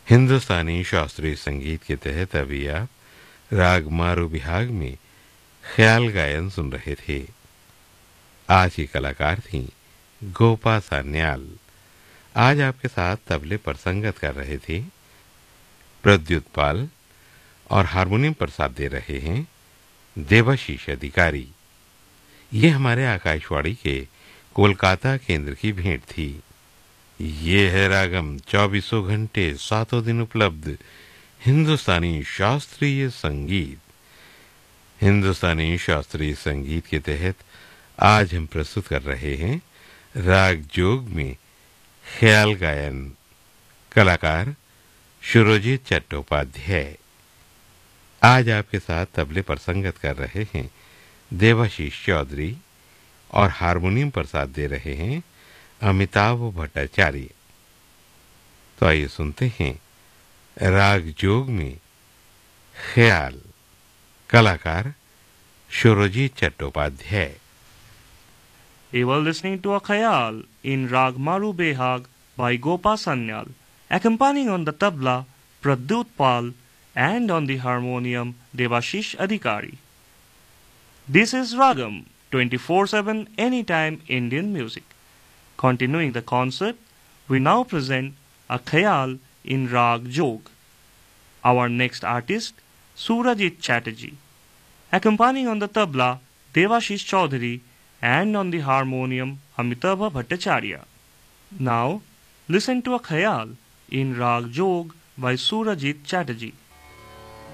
हिंदुस्तानी शास्त्रीय संगीत के तहत अभी आप राग मारू बिहाग में ख्याल गायन सुन रहे थे। आज की कलाकार थीं गोपा सान्याल। आज आपके साथ तबले पर संगत कर रहे थे प्रद्युत पाल और हारमोनियम पर साथ दे रहे हैं देवाशीष अधिकारी। ये हमारे आकाशवाणी के कोलकाता केंद्र की भेंट थी। ये है रागम, 24 घंटे 7 दिन उपलब्ध हिंदुस्तानी शास्त्रीय संगीत। हिंदुस्तानी शास्त्रीय संगीत के तहत आज हम प्रस्तुत कर रहे हैं राग जोग में ख्याल गायन। कलाकार सुरजीत चट्टोपाध्याय। आज आपके साथ तबले पर संगत कर रहे हैं देवाशीष चौधरी और हारमोनियम पर साथ दे रहे हैं अमिताभ भट्टाचार्य। तो आइए सुनते हैं राग जोग में ख्याल। कलाकार Surjit Chattopadhyay. You were listening to a khayal in Rag Maru Behag by Gopa Sanyal, accompanying on the tabla Pradyut Pal and on the harmonium Devashish Adhikari. This is Ragam 24/7 Anytime Indian Music. Continuing the concert, we now present a khayal in Rag Jog. Our next artist, Surajit Chatterjee, accompanying on the tabla Devashish Chaudhary and on the harmonium Amitabha Bhattacharya. Now, listen to a khayal in Rag Jog by Surajit Chatterjee.